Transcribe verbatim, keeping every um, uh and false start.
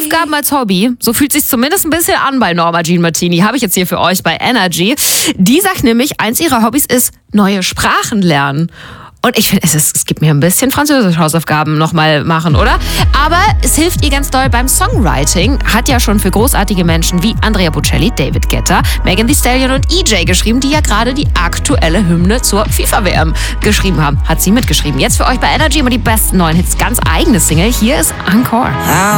Hausaufgaben als Hobby. So fühlt sich zumindest ein bisschen an bei Norma Jean Martini. Habe ich jetzt hier für euch bei Energy. Die sagt nämlich, eins ihrer Hobbys ist neue Sprachen lernen. Und ich finde, es, ist, es gibt mir ein bisschen französische Hausaufgaben nochmal machen, oder? Aber es hilft ihr ganz doll beim Songwriting. Hat ja schon für großartige Menschen wie Andrea Bocelli, David Guetta, Megan Thee Stallion und E J geschrieben, die ja gerade die aktuelle Hymne zur FIFA-W M geschrieben haben. Hat sie mitgeschrieben. Jetzt für euch bei Energy immer die besten neuen Hits. Ganz eigene Single. Hier ist Encore.